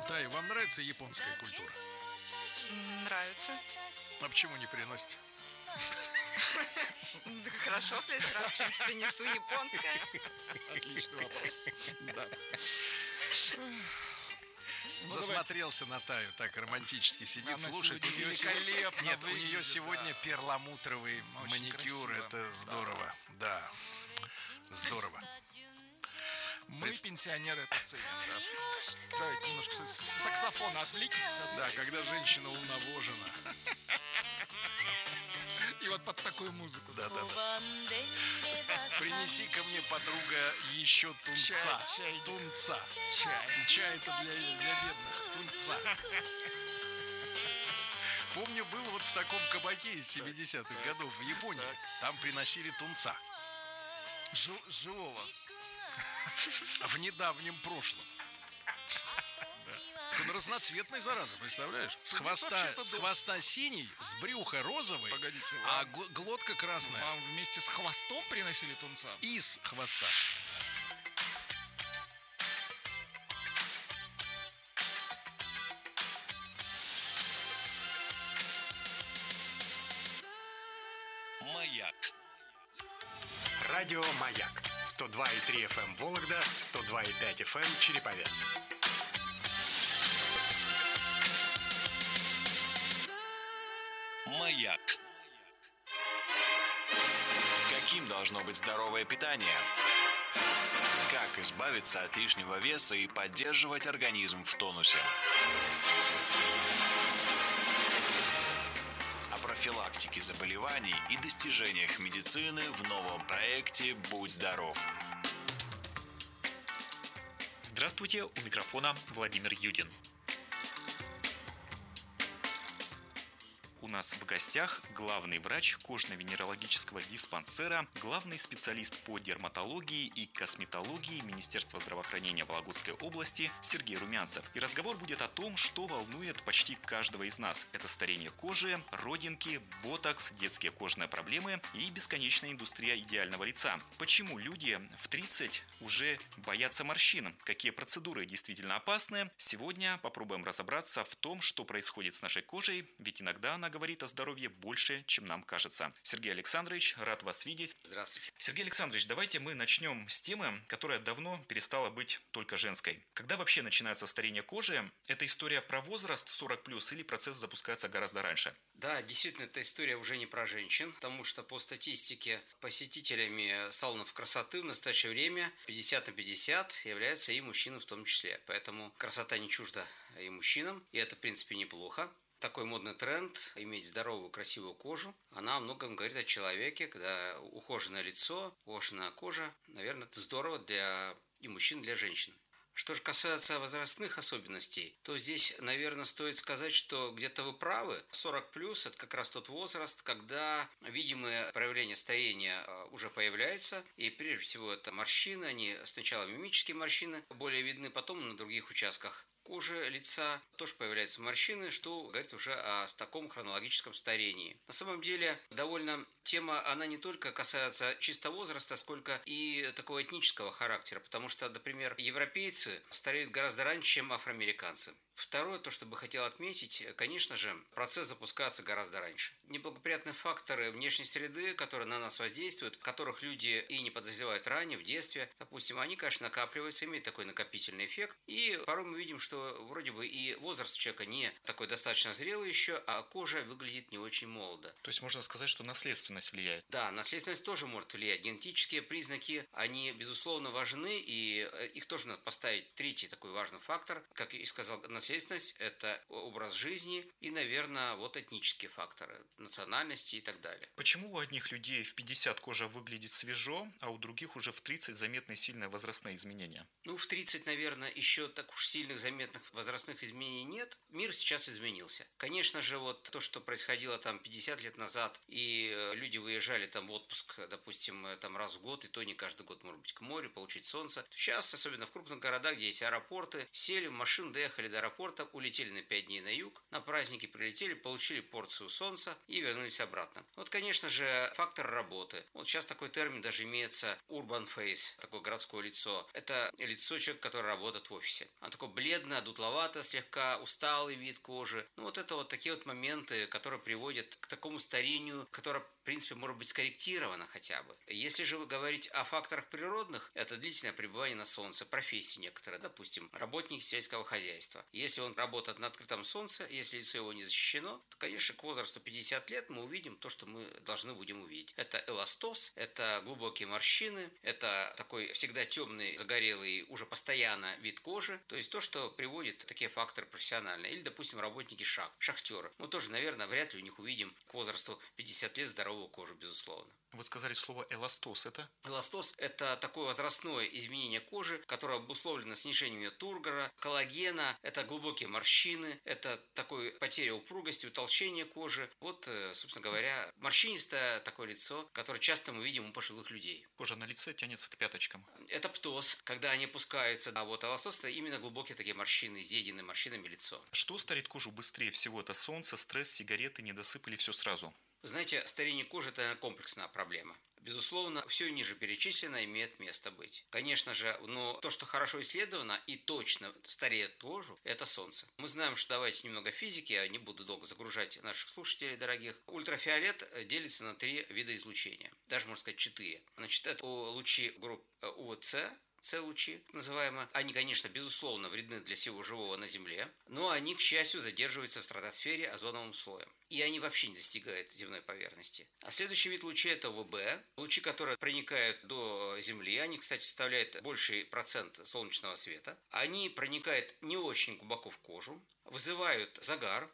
Тай, вам нравится японская культура? Нравится. А почему не приносите? Хорошо, в следующий раз что-нибудь принесу японское. Отличный вопрос. Да. Засмотрелся на Таю, так романтически сидит, Она слушает. сегодня У нее сегодня... великолепно Нет, у нее выглядит, сегодня да. перламутровый Очень маникюр. красиво. Это здорово. Да. Здорово. Мы, пенсионеры, это ценим, да. Давайте немножко с саксофона отвлекитесь. Да, когда женщина унавожена. И вот под такую музыку. Да. Принеси ко мне, подруга, еще тунца. Чай. Тунца. Чай. Чай это для бедных. Тунца. Помню, был вот в таком кабаке из 70-х годов в Японии. Там приносили тунца. Живого. В недавнем прошлом. Он разноцветный, зараза, представляешь? С хвоста синий, с брюха розовый, Погодите, а глотка красная. Вам вместе с хвостом приносили тунца? Из хвоста. Маяк. Радио «Маяк». 102,3 FM Вологда, 102,5 FM Череповец. Маяк. Каким должно быть здоровое питание? Как избавиться от лишнего веса и поддерживать организм в тонусе? О профилактике заболеваний и достижениях медицины в новом проекте «Будь здоров». Здравствуйте, у микрофона Владимир Юдин. У нас в гостях главный врач кожно-венерологического диспансера, главный специалист по дерматологии и косметологии Министерства здравоохранения Вологодской области Сергей Румянцев. И разговор будет о том, что волнует почти каждого из нас. Это старение кожи, родинки, ботокс, детские кожные проблемы и бесконечная индустрия идеального лица. Почему люди в 30 уже боятся морщин? Какие процедуры действительно опасны? Сегодня попробуем разобраться в том, что происходит с нашей кожей, ведь иногда она говорит о здоровье больше, чем нам кажется. Сергей Александрович, рад вас видеть. Здравствуйте. Сергей Александрович, давайте мы начнем с темы, которая давно перестала быть только женской. Когда вообще начинается старение кожи, это история про возраст 40+, или процесс запускается гораздо раньше? Да, действительно, эта история уже не про женщин, потому что по статистике посетителями салонов красоты в настоящее время 50 на 50 являются и мужчины в том числе. Поэтому красота не чужда и мужчинам, и это, в принципе, неплохо. Такой модный тренд – иметь здоровую, красивую кожу. Она о многом говорит о человеке, когда ухоженное лицо, ухоженная кожа. Наверное, это здорово для и мужчин, и для женщин. Что же касается возрастных особенностей, то здесь, наверное, стоит сказать, что где-то вы правы. 40+, это как раз тот возраст, когда видимые проявления старения уже появляются. И прежде всего это морщины, они сначала мимические морщины более видны, потом на других участках кожи лица тоже появляются морщины, что говорит уже о таком хронологическом старении. На самом деле, довольно тема, она не только касается чисто возраста, сколько и такого этнического характера, потому что, например, европейцы стареют гораздо раньше, чем афроамериканцы. Второе, то, что бы хотел отметить, конечно же, процесс запускается гораздо раньше. Неблагоприятные факторы внешней среды, которые на нас воздействуют, которых люди и не подозревают ранее, в детстве, допустим, они, конечно, накапливаются, имеют такой накопительный эффект. И порой мы видим, что вроде бы и возраст человека не такой достаточно зрелый еще, а кожа выглядит не очень молодо. То есть можно сказать, что наследственность влияет? Да, наследственность тоже может влиять. Генетические признаки, они, безусловно, важны, и их тоже надо поставить третий такой важный фактор. Как я и сказал, наследственность – это образ жизни и, наверное, вот этнические факторы, национальности и так далее. Почему у одних людей в 50 кожа выглядит свежо, а у других уже в 30 заметны сильные возрастные изменения? Ну, в 30, наверное, еще так уж сильных заметных возрастных изменений нет. Мир сейчас изменился. Конечно же, вот то, что происходило там 50 лет назад, и люди люди выезжали там в отпуск, допустим, там раз в год, и то не каждый год, может быть, к морю, получить солнце. Сейчас, особенно в крупных городах, где есть аэропорты, сели в машину, доехали до аэропорта, улетели на 5 дней на юг, на праздники прилетели, получили порцию солнца и вернулись обратно. Вот, конечно же, фактор работы. Вот сейчас такой термин даже имеется urban face, такое городское лицо. Это лицо человека, который работает в офисе. Оно такое бледное, дутловато, слегка усталый вид кожи. Ну, вот это вот такие вот моменты, которые приводят к такому старению, которое, в принципе, может быть скорректировано хотя бы. Если же говорить о факторах природных, это длительное пребывание на солнце, профессии некоторые, допустим, работник сельского хозяйства. Если он работает на открытом солнце, если лицо его не защищено, то, конечно, к возрасту 50 лет мы увидим то, что мы должны будем увидеть. Это эластоз, это глубокие морщины, это такой всегда темный, загорелый, уже постоянно вид кожи. То есть то, что приводит такие факторы профессиональные. Или, допустим, работники шахтеры. Мы тоже, наверное, вряд ли у них увидим к возрасту 50 лет здоровую кожу, безусловно. Вы сказали слово эластоз, это? Эластоз – это такое возрастное изменение кожи, которое обусловлено снижением ее тургора, коллагена, это глубокие морщины, это такой потеря упругости, утолщение кожи. Вот, собственно говоря, морщинистое такое лицо, которое часто мы видим у пожилых людей. Кожа на лице тянется к пяточкам. Это птоз, когда они опускаются. А вот эластоз – это именно глубокие такие морщины, изъеденные морщинами лицо. Что старит кожу быстрее всего? Это солнце, стресс, сигареты, недосып или все сразу? Знаете, старение кожи – это комплексная проблема. Безусловно, все ниже перечисленное имеет место быть. Конечно же, но то, что хорошо исследовано и точно стареет кожу, это солнце. Мы знаем, что давайте немного физики, я не буду долго загружать наших слушателей дорогих. Ультрафиолет делится на 3 вида излучения, даже можно сказать 4. Значит, это лучи групп УВЦ, С-лучи, называемые. Они, конечно, безусловно вредны для всего живого на Земле, но они, к счастью, задерживаются в стратосфере озоновым слоем. И они вообще не достигают земной поверхности. А следующий вид лучей – это ВБ. Лучи, которые проникают до Земли. Они, кстати, составляют больший процент солнечного света. Они проникают не очень глубоко в кожу, вызывают загар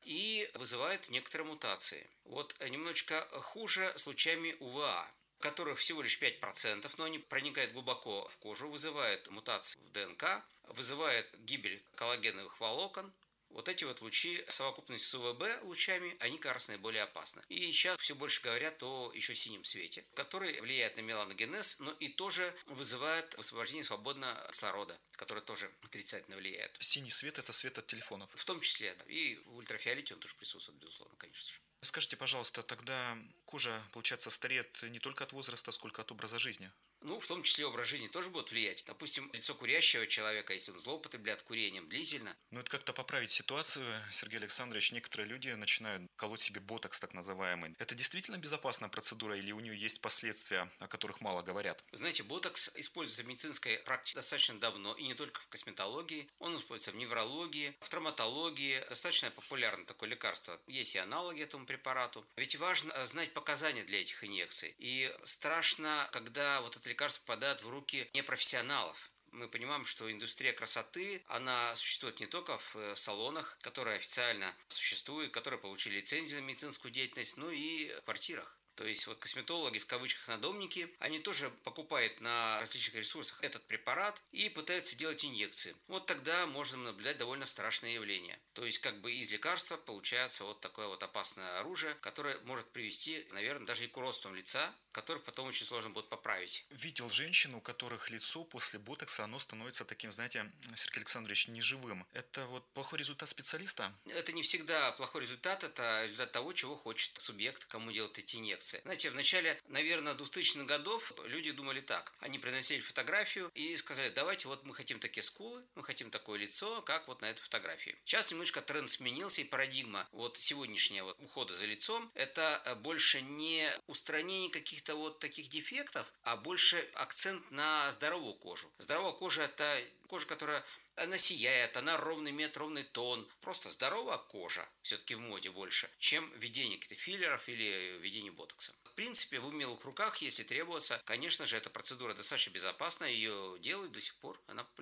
и вызывают некоторые мутации. Вот немножечко хуже с лучами УВА, которых всего лишь 5%, но они проникают глубоко в кожу, вызывают мутации в ДНК, вызывают гибель коллагеновых волокон. Вот эти вот лучи, совокупность с УВБ лучами, они как раз наиболее опасны. И сейчас все больше говорят о еще синем свете, который влияет на меланогенез, но и тоже вызывает высвобождение свободного кислорода, который тоже отрицательно влияет. Синий свет – это свет от телефонов. В том числе, да. И в ультрафиолете он тоже присутствует, безусловно, конечно же. Скажите, пожалуйста, тогда кожа, получается, стареет не только от возраста, сколько от образа жизни? Ну, в том числе образ жизни тоже будет влиять. Допустим, лицо курящего человека, если он злоупотребляет курением длительно. Ну, это как-то поправить ситуацию, Сергей Александрович. Некоторые люди начинают колоть себе ботокс, так называемый. Это действительно безопасная процедура или у нее есть последствия, о которых мало говорят? Знаете, ботокс используется в медицинской практике достаточно давно, и не только в косметологии. Он используется в неврологии, в травматологии. Достаточно популярно такое лекарство. Есть и аналоги этому препарату. Ведь важно знать показания для этих инъекций. И страшно, когда вот это лекарство попадает в руки непрофессионалов. Мы понимаем, что индустрия красоты, она существует не только в салонах, которые официально существуют, которые получили лицензию на медицинскую деятельность, но и в квартирах. То есть вот косметологи, в кавычках, надомники, они тоже покупают на различных ресурсах этот препарат и пытаются делать инъекции. Вот тогда можно наблюдать довольно страшное явление. То есть как бы из лекарства получается вот такое вот опасное оружие, которое может привести, наверное, даже и к уродствам лица, которых потом очень сложно будет поправить. Видел женщин, у которых лицо после ботокса, оно становится таким, знаете, Сергей Александрович, неживым. Это вот плохой результат специалиста? Это не всегда плохой результат, это результат того, чего хочет субъект, кому делать эти инъекции. Знаете, в начале, наверное, 2000-х годов люди думали так. Они приносили фотографию и сказали, давайте вот мы хотим такие скулы, мы хотим такое лицо, как вот на этой фотографии. Сейчас немножко тренд сменился, и парадигма вот сегодняшнего вот ухода за лицом, это больше не устранение каких-то вот таких дефектов, а больше акцент на здоровую кожу. Здоровая кожа – это кожа, которая она сияет, она ровный мет, ровный тон. Просто здоровая кожа все-таки в моде больше, чем введение каких-то филлеров или введение ботокса. В принципе, в умелых руках, если требуется, конечно же, эта процедура достаточно безопасна, ее делают до сих пор, она популярна.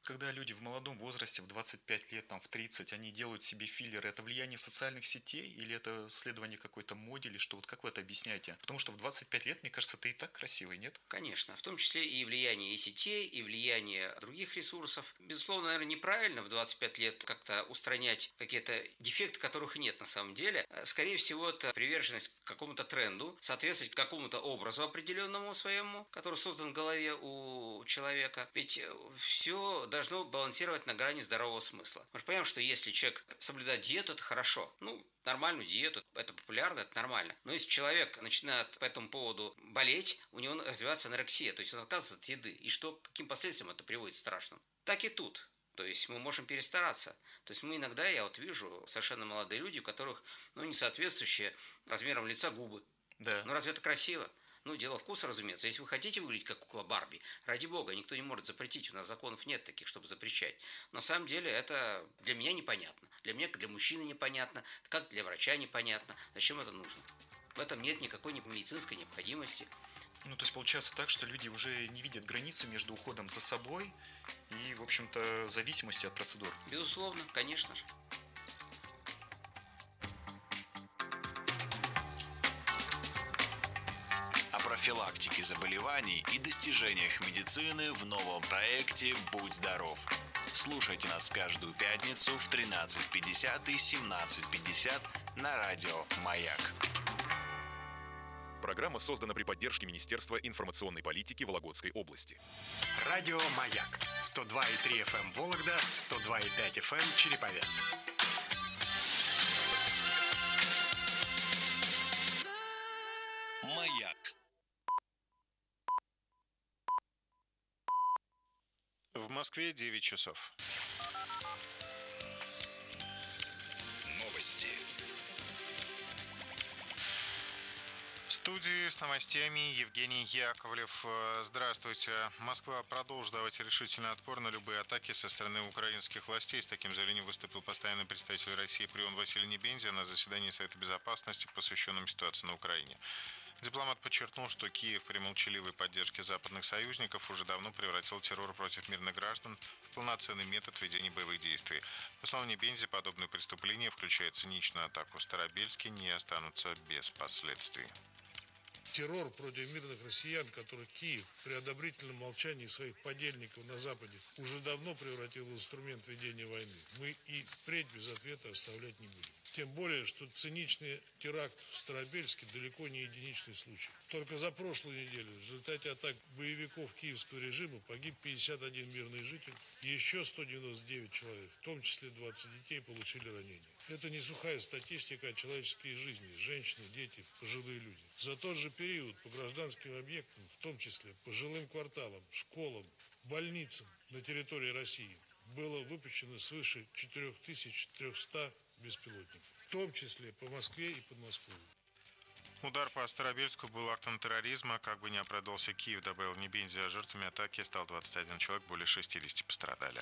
когда люди в молодом возрасте, в 25 лет, там, в 30, они делают себе филлеры, это влияние социальных сетей или это следование какой-то моде, или что? Вот как вы это объясняете? Потому что в 25 лет, мне кажется, ты и так красивый, нет? Конечно, в том числе и влияние и сетей, и влияние других ресурсов. Безусловно, наверное, неправильно в 25 лет как-то устранять какие-то дефекты, которых нет на самом деле. Скорее всего, это приверженность к какому-то тренду, соответствовать какому-то образу определенному своему, который создан в голове у человека. Ведь все должно балансировать на грани здорового смысла. Мы же понимаем, что если человек соблюдает диету, это хорошо. Нормальную диету, это популярно, это нормально. Но если человек начинает по этому поводу болеть, у него развивается анорексия, то есть он отказывается от еды. И каким последствиям это приводит страшным? Так и тут. То есть мы можем перестараться. То есть мы иногда, я вот вижу совершенно молодые люди, у которых, не соответствующие размерам лица губы. Да. Разве это красиво? Дело вкуса, разумеется. Если вы хотите выглядеть как кукла Барби, ради бога, никто не может запретить. У нас законов нет таких, чтобы запрещать. На самом деле это для меня непонятно. Для меня, как для мужчины, непонятно. Как для врача непонятно. Зачем это нужно? В этом нет никакой медицинской необходимости. То есть получается так, что люди уже не видят границу между уходом за собой и, в общем-то, зависимостью от процедур. Безусловно, конечно же. О профилактике заболеваний и достижениях медицины в новом проекте «Будь здоров». Слушайте нас каждую пятницу в 13:50 и 17:50 на радио «Маяк». Программа создана при поддержке Министерства информационной политики Вологодской области. Радио «Маяк» 102,3 FM Вологда, 102,5 FM Череповец. «Маяк». В Москве 9 часов. Новости. В студии с новостями Евгений Яковлев. Здравствуйте. Москва продолжит давать решительный отпор на любые атаки со стороны украинских властей. С таким заявлением выступил постоянный представитель России при ООН Василий Небензя на заседании Совета Безопасности, посвященном ситуации на Украине. Дипломат подчеркнул, что Киев при молчаливой поддержке западных союзников уже давно превратил террор против мирных граждан в полноценный метод ведения боевых действий. По словам Небензи, подобные преступления, включая циничную атаку в Старобельске, не останутся без последствий. Террор против мирных россиян, который Киев при одобрительном молчании своих подельников на Западе уже давно превратил в инструмент ведения войны, мы и впредь без ответа оставлять не будем. Тем более, что циничный теракт в Старобельске далеко не единичный случай. Только за прошлую неделю в результате атак боевиков киевского режима погиб 51 мирный житель и еще 199 человек, в том числе 20 детей, получили ранения. Это не сухая статистика, а человеческие жизни, женщины, дети, пожилые люди. За тот же период по гражданским объектам, в том числе по жилым кварталам, школам, больницам на территории России, было выпущено свыше 4300 беспилотников, в том числе по Москве и Подмосковью. Удар по Старобельску был актом терроризма. Как бы ни оправдался Киев, добавил Небензи, а жертвами атаки стал 21 человек, более 60 пострадали.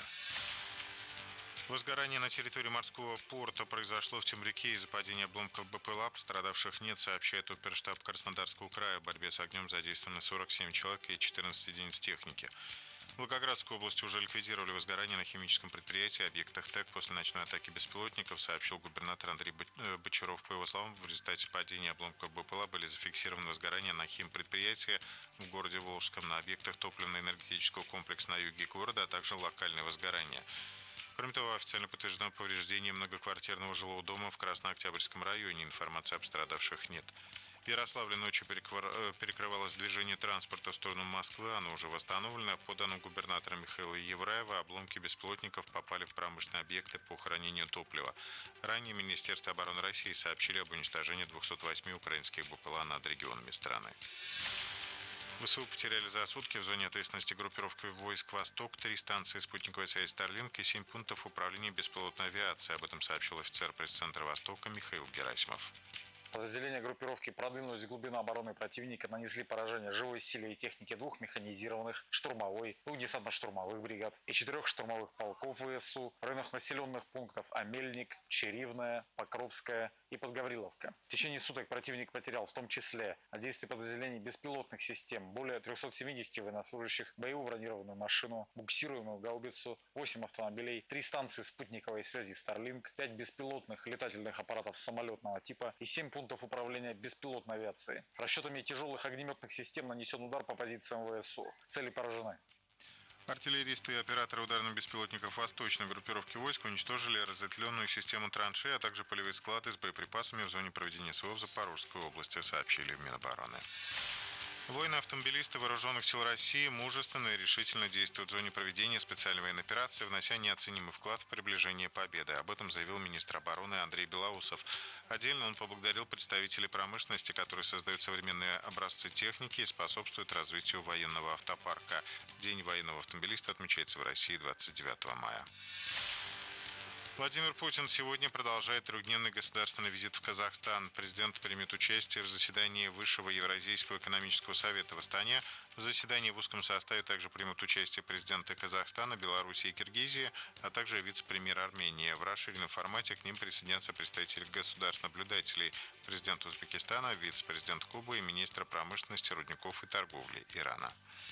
Возгорание на территории морского порта произошло в Темрюке из-за падения обломков БПЛА. Пострадавших нет, сообщает оперштаб Краснодарского края. В борьбе с огнем задействованы 47 человек и 14 единиц техники. В Волгоградской области уже ликвидировали возгорание на химическом предприятии, объектах ТЭК после ночной атаки беспилотников, сообщил губернатор Андрей Бочаров. По его словам, в результате падения обломков БПЛА были зафиксированы возгорания на химпредприятии в городе Волжском, на объектах топливно-энергетического комплекса на юге города, а также локальные возгорания. Кроме того, официально подтверждено повреждение многоквартирного жилого дома в Краснооктябрьском районе. Информации о пострадавших нет. В Ярославле ночью перекрывалось движение транспорта в сторону Москвы. Оно уже восстановлено. По данным губернатора Михаила Евраева, обломки беспилотников попали в промышленные объекты по хранению топлива. Ранее Министерство обороны России сообщили об уничтожении 208 украинских БПЛА над регионами страны. ВСУ потеряли за сутки в зоне ответственности группировки войск «Восток» 3 станции спутниковой связи «Старлинк» и 7 пунктов управления беспилотной авиацией. Об этом сообщил офицер пресс-центра «Востока» Михаил Герасимов. Подразделения группировки продвинулись в глубину обороны противника, нанесли поражение живой силе и технике 2 механизированных, штурмовой, 2 десантно-штурмовых бригад и 4 штурмовых полков ВСУ в районах населенных пунктов Амельник, Черивная, Покровская и Подгавриловка. В течение суток противник потерял в том числе от действий подразделений беспилотных систем более 370 военнослужащих, боевую бронированную машину, буксируемую гаубицу, 8 автомобилей, 3 станции спутниковой связи Starlink, 5 беспилотных летательных аппаратов самолетного типа и 7 пунктов управления беспилотной авиации. Расчетами тяжелых огнеметных систем нанесен удар по позициям ВСУ. Цели поражены. Артиллеристы и операторы ударных беспилотников восточной группировки войск уничтожили разветвленную систему траншей, а также полевые склады с боеприпасами в зоне проведения СВО в Запорожской области, сообщили в Минобороны. Воины-автомобилисты Вооруженных сил России мужественно и решительно действуют в зоне проведения специальной военной операции, внося неоценимый вклад в приближение победы. Об этом заявил министр обороны Андрей Белоусов. Отдельно он поблагодарил представителей промышленности, которые создают современные образцы техники и способствуют развитию военного автопарка. День военного автомобилиста отмечается в России 29 мая. Владимир Путин сегодня продолжает трехдневный государственный визит в Казахстан. Президент примет участие в заседании Высшего Евразийского экономического совета в Астане. В заседании в узком составе также примут участие президенты Казахстана, Белоруссии и Киргизии, а также вице-премьер Армении. В расширенном формате к ним присоединятся представители государств-наблюдателей, президент Узбекистана, вице-президент Кубы и министр промышленности, рудников и торговли Ирана.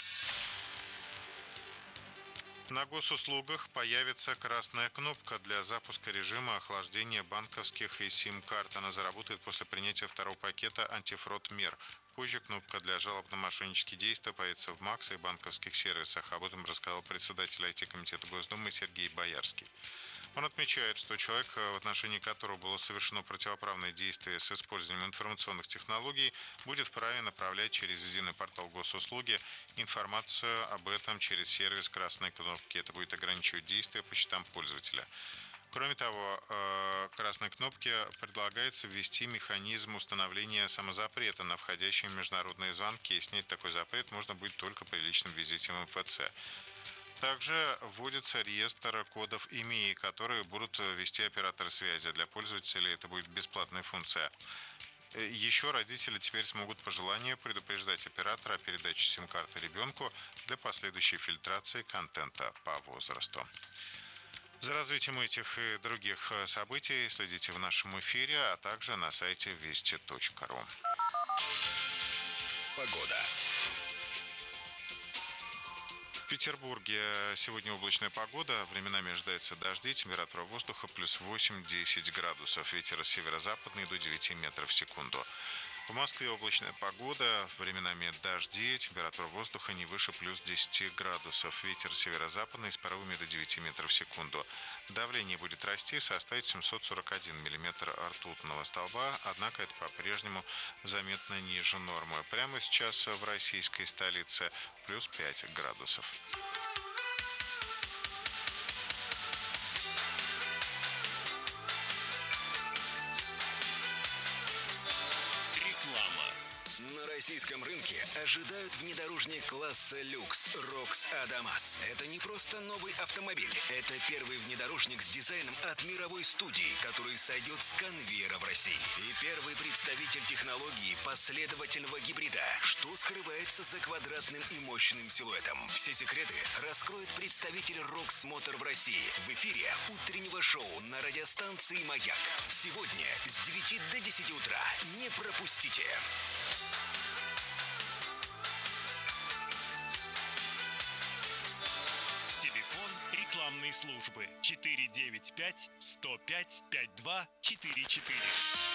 На госуслугах появится красная кнопка для запуска режима охлаждения банковских и сим-карт. Она заработает после принятия второго пакета антифрод мер. Позже кнопка для жалоб на мошеннические действия появится в МАКС и банковских сервисах. Об этом рассказал председатель IT-комитета Госдумы Сергей Боярский. Он отмечает, что человек, в отношении которого было совершено противоправное действие с использованием информационных технологий, будет вправе направлять через единый портал госуслуги информацию об этом через сервис красной кнопки. Это будет ограничивать действия по счетам пользователя. Кроме того, красной кнопке предлагается ввести механизм установления самозапрета на входящие международные звонки. Снять такой запрет можно будет только при личном визите в МФЦ. Также вводится реестр кодов ИМЕИ, которые будут вести операторы связи. Для пользователей это будет бесплатная функция. Еще родители теперь смогут по желанию предупреждать оператора о передаче сим-карты ребенку для последующей фильтрации контента по возрасту. За развитием этих и других событий следите в нашем эфире, а также на сайте вести.ру. Погода. В Петербурге сегодня облачная погода, временами ожидаются дожди, температура воздуха плюс 8-10 градусов, ветер северо-западный до 9 метров в секунду. В Москве облачная погода, временами дожди, температура воздуха не выше плюс 10 градусов, ветер северо-западный с порывами до 9 метров в секунду. Давление будет расти, составить 741 миллиметр ртутного столба, однако это по-прежнему заметно ниже нормы. Прямо сейчас в российской столице плюс 5 градусов. На российском рынке ожидают внедорожник класса люкс «Рокс Адамас». Это не просто новый автомобиль. Это первый внедорожник с дизайном от мировой студии, который сойдет с конвейера в России. И первый представитель технологии последовательного гибрида. Что скрывается за квадратным и мощным силуэтом? Все секреты раскроет представитель «Рокс Мотор» в России в эфире утреннего шоу на радиостанции «Маяк». Сегодня с 9 до 10 утра. Не пропустите. Телефон рекламной службы 495 105 5244.